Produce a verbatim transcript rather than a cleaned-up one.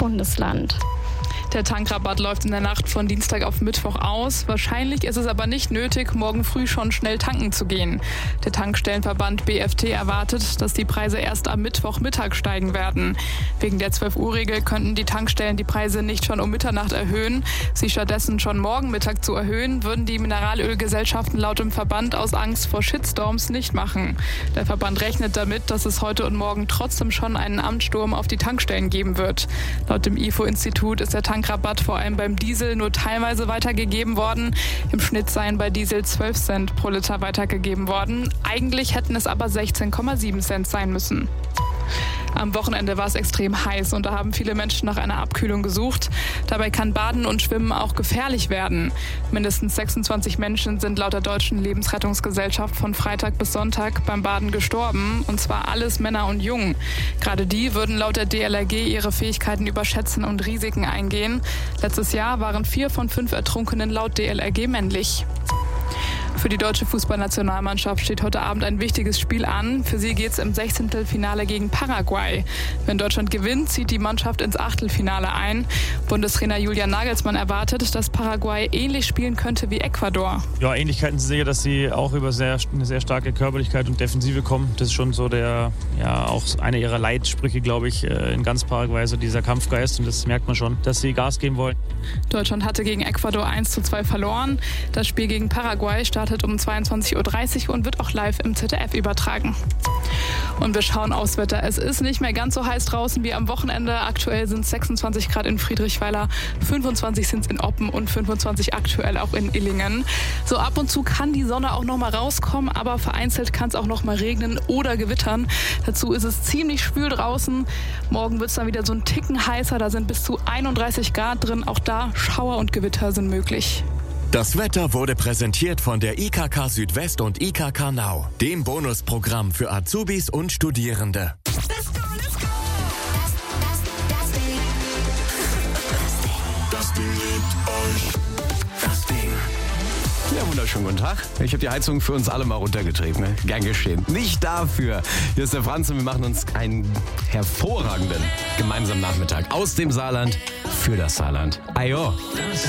Bundesland. Der Tankrabatt läuft in der Nacht von Dienstag auf Mittwoch aus. Wahrscheinlich ist es aber nicht nötig, morgen früh schon schnell tanken zu gehen. Der Tankstellenverband B F T erwartet, dass die Preise erst am Mittwochmittag steigen werden. Wegen der zwölf-Uhr-Regel könnten die Tankstellen die Preise nicht schon um Mitternacht erhöhen. Sie stattdessen schon morgen Mittag zu erhöhen, würden die Mineralölgesellschaften laut dem Verband aus Angst vor Shitstorms nicht machen. Der Verband rechnet damit, dass es heute und morgen trotzdem schon einen Amtssturm auf die Tankstellen geben wird. Laut dem I F O-Institut ist der Tankrabatt vor allem beim Diesel nur teilweise weitergegeben worden. Im Schnitt seien bei Diesel zwölf Cent pro Liter weitergegeben worden. Eigentlich hätten es aber sechzehn Komma sieben Cent sein müssen. Am Wochenende war es extrem heiß und da haben viele Menschen nach einer Abkühlung gesucht. Dabei kann Baden und Schwimmen auch gefährlich werden. Mindestens sechsundzwanzig Menschen sind laut der Deutschen Lebensrettungsgesellschaft von Freitag bis Sonntag beim Baden gestorben. Und zwar alles Männer und Jungen. Gerade die würden laut der D L R G ihre Fähigkeiten überschätzen und Risiken eingehen. Letztes Jahr waren vier von fünf Ertrunkenen laut D L R G männlich. Für die deutsche Fußballnationalmannschaft steht heute Abend ein wichtiges Spiel an. Für sie geht es im Sechzehntelfinale gegen Paraguay. Wenn Deutschland gewinnt, zieht die Mannschaft ins Achtelfinale ein. Bundestrainer Julian Nagelsmann erwartet, dass Paraguay ähnlich spielen könnte wie Ecuador. Ja, Ähnlichkeiten sehe ich, dass sie auch über sehr, eine sehr starke Körperlichkeit und Defensive kommen. Das ist schon so der, ja, auch einer ihrer Leitsprüche, glaube ich, in ganz Paraguay, so dieser Kampfgeist. Und das merkt man schon, dass sie Gas geben wollen. Deutschland hatte gegen Ecuador eins zu zwei verloren. Das Spiel gegen Paraguay startet um zweiundzwanzig Uhr dreißig und wird auch live im Z D F übertragen. Und wir schauen aufs Wetter. Es ist nicht mehr ganz so heiß draußen wie am Wochenende. Aktuell sind es sechsundzwanzig Grad in Friedrichsweiler, fünfundzwanzig sind es in Oppen und fünfundzwanzig aktuell auch in Illingen. So ab und zu kann die Sonne auch noch mal rauskommen, aber vereinzelt kann es auch noch mal regnen oder gewittern. Dazu ist es ziemlich schwül draußen. Morgen wird es dann wieder so ein Ticken heißer. Da sind bis zu einunddreißig Grad drin. Auch da Schauer und Gewitter sind möglich. Das Wetter wurde präsentiert von der I K K Südwest und I K K Now, dem Bonusprogramm für Azubis und Studierende. Das Ding liebt euch. Das Ding. Ja, wunderschönen guten Tag. Ich habe die Heizung für uns alle mal runtergedreht. Ne? Gern geschehen. Nicht dafür. Hier ist der Franz und wir machen uns einen hervorragenden gemeinsamen Nachmittag aus dem Saarland für das Saarland. Ajo.